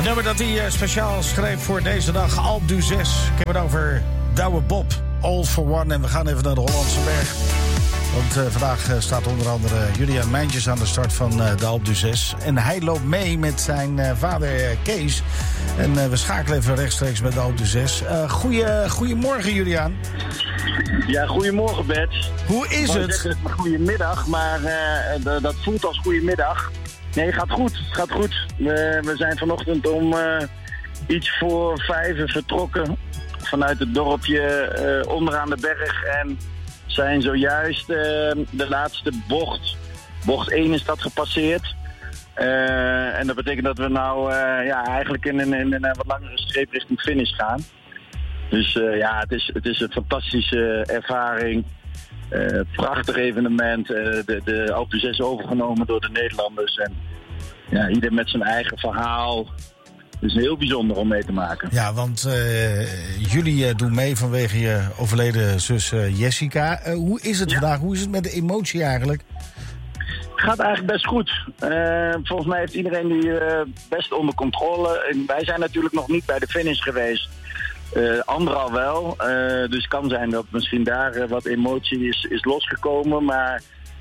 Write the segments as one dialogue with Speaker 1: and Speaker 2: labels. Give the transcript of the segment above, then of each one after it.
Speaker 1: nummer dat hij speciaal schreef voor deze dag, Alpe d'Huez. Ik heb het over Douwe Bob, All for One. En we gaan even naar de Hollandse Berg. Want vandaag staat onder andere Julian Mijntjes aan de start van de Alpe d'Huez. En hij loopt mee met zijn vader Kees. En we schakelen even rechtstreeks met de Alpe d'Huez. Goedemorgen, Julian.
Speaker 2: Ja, goedemorgen, Bert.
Speaker 1: Hoe is het?
Speaker 2: Goedemiddag, maar dat voelt als goedemiddag. Nee, het gaat goed. We zijn vanochtend om iets voor 5 vertrokken vanuit het dorpje onderaan de berg. En zijn zojuist de laatste bocht 1 is dat gepasseerd. En dat betekent dat we nou eigenlijk in een wat langere streep richting finish gaan. Dus het is een fantastische ervaring. Prachtig evenement. De Alpe d'Huez overgenomen door de Nederlanders. En ja, ieder met zijn eigen verhaal. Het is heel bijzonder om mee te maken.
Speaker 1: Ja, want jullie doen mee vanwege je overleden zus Jessica. Hoe is het vandaag? Hoe is het met de emotie eigenlijk?
Speaker 2: Gaat eigenlijk best goed. Volgens mij heeft iedereen die best onder controle. En wij zijn natuurlijk nog niet bij de finish geweest. Anderen al wel. Dus het kan zijn dat misschien daar wat emotie is losgekomen. Maar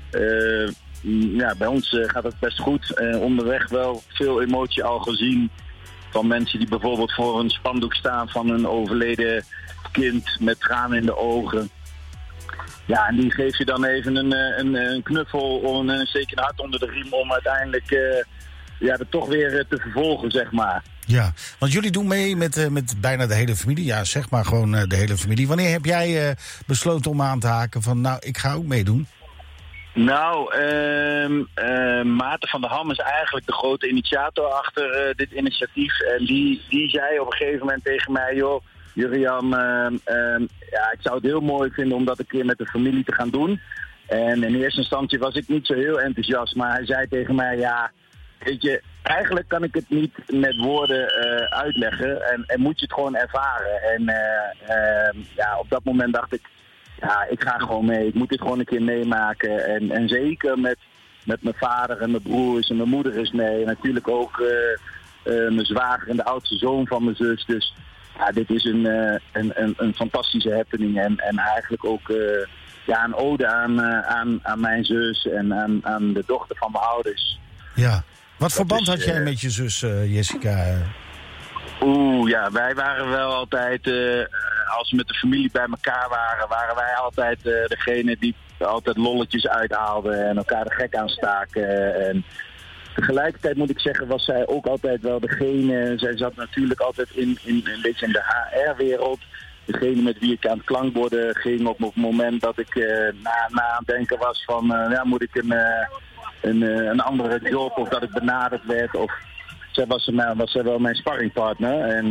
Speaker 2: bij ons gaat het best goed. Onderweg wel veel emotie al gezien. Van mensen die bijvoorbeeld voor een spandoek staan van een overleden kind met tranen in de ogen. Ja, en die geef je dan even een knuffel en een steek in hart onder de riem om uiteindelijk het toch weer te vervolgen, zeg maar. Ja,
Speaker 1: want jullie doen mee met bijna de hele familie. Ja, zeg maar gewoon de hele familie. Wanneer heb jij besloten om aan te haken van, nou, ik ga ook meedoen?
Speaker 2: Nou, Maarten van der Ham is eigenlijk de grote initiator achter dit initiatief. En die zei op een gegeven moment tegen mij, joh, Julian, ik zou het heel mooi vinden om dat een keer met de familie te gaan doen. En in eerste instantie was ik niet zo heel enthousiast, maar hij zei tegen mij, ja, weet je, eigenlijk kan ik het niet met woorden uitleggen en moet je het gewoon ervaren. En op dat moment dacht ik, ja, ik ga gewoon mee. Ik moet dit gewoon een keer meemaken. En zeker met mijn vader en mijn broers en mijn moeder is mee. En natuurlijk ook mijn zwager en de oudste zoon van mijn zus. Dus ja, dit is een fantastische happening. En eigenlijk ook een ode aan mijn zus en aan de dochter van mijn ouders.
Speaker 1: Ja. Wat voor band had jij met je zus Jessica?
Speaker 2: Wij waren wel altijd, als we met de familie bij elkaar waren wij altijd degene die altijd lolletjes uithaalden en elkaar de gek aanstaken. En tegelijkertijd moet ik zeggen, was zij ook altijd wel degene, zij zat natuurlijk altijd in een beetje in de HR-wereld. Degene met wie ik aan het klankborden ging op het moment dat ik na aan het denken was van, moet ik een andere job of dat ik benaderd werd of... Zij was wel mijn sparringpartner en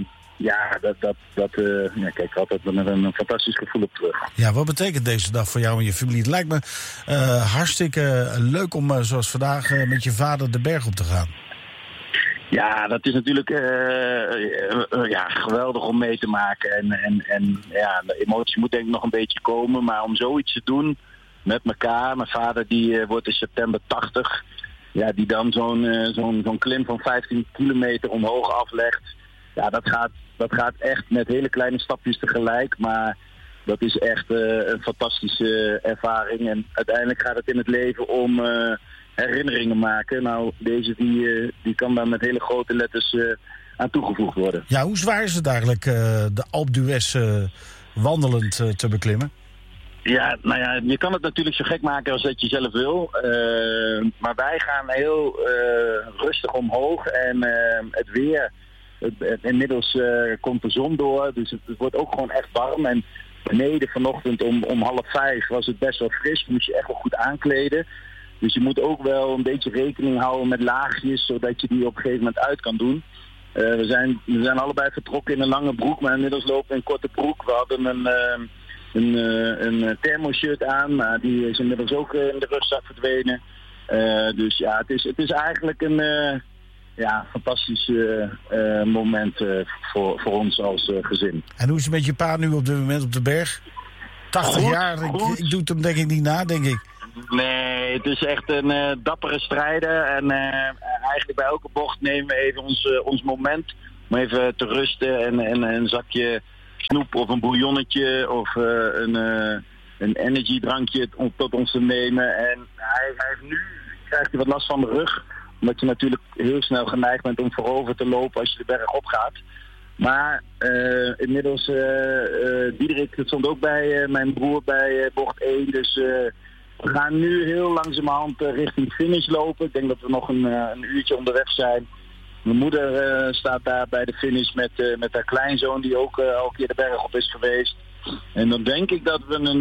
Speaker 2: kijk ik altijd met een fantastisch gevoel op terug.
Speaker 1: Ja, wat betekent deze dag voor jou en je familie? Het lijkt me hartstikke leuk om zoals vandaag met je vader de berg op te gaan.
Speaker 2: Ja, dat is natuurlijk geweldig om mee te maken en de emotie moet denk ik nog een beetje komen, maar om zoiets te doen met elkaar, mijn vader die wordt in september 80. Ja, die dan zo'n klim van 15 kilometer omhoog aflegt. Ja, dat gaat echt met hele kleine stapjes tegelijk. Maar dat is echt een fantastische ervaring. En uiteindelijk gaat het in het leven om herinneringen maken. Nou, deze die kan dan met hele grote letters aan toegevoegd worden.
Speaker 1: Ja, hoe zwaar is het eigenlijk de Alpe d'Huez wandelend te beklimmen?
Speaker 2: Ja, je kan het natuurlijk zo gek maken als dat je zelf wil. Maar wij gaan heel rustig omhoog. En het weer, inmiddels komt de zon door. Dus het wordt ook gewoon echt warm. En beneden vanochtend om 4:30 was het best wel fris. Moest je echt wel goed aankleden. Dus je moet ook wel een beetje rekening houden met laagjes. Zodat je die op een gegeven moment uit kan doen. We zijn allebei vertrokken in een lange broek. Maar inmiddels lopen we in een korte broek. We hadden een thermoshirt aan, maar die is inmiddels ook in de rugzak verdwenen. Dus ja, het is eigenlijk een fantastisch moment voor ons als gezin.
Speaker 1: En hoe is het met je pa nu op dit moment op de berg? 80 jaar, ik doe het hem denk ik niet na, denk ik.
Speaker 2: Nee, het is echt een dappere strijder. En eigenlijk bij elke bocht nemen we even ons moment om even te rusten en een zakje snoep of een bouillonnetje of een energiedrankje tot ons te nemen. En hij heeft nu, krijgt hij wat last van de rug, omdat je natuurlijk heel snel geneigd bent om voorover te lopen als je de berg op gaat. Maar inmiddels, Diederik stond ook bij mijn broer bij bocht 1, dus we gaan nu heel langzamerhand richting finish lopen. Ik denk dat we nog een uurtje onderweg zijn. Mijn moeder staat daar bij de finish met haar kleinzoon die ook al een keer de berg op is geweest. En dan denk ik dat we een